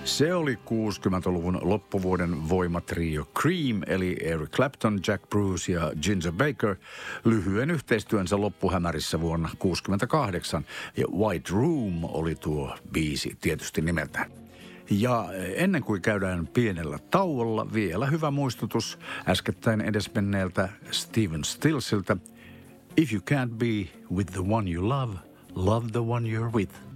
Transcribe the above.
Se oli 60-luvun loppuvuoden voimatrio Cream, eli Eric Clapton, Jack Bruce ja Ginger Baker, lyhyen yhteistyönsä loppuhämärissä vuonna 1968. Ja White Room oli tuo biisi tietysti nimeltään. Ja ennen kuin käydään pienellä tauolla, vielä hyvä muistutus äskettäin edesmenneeltä Stephen Stillsiltä. If you can't be with the one you love, love the one you're with.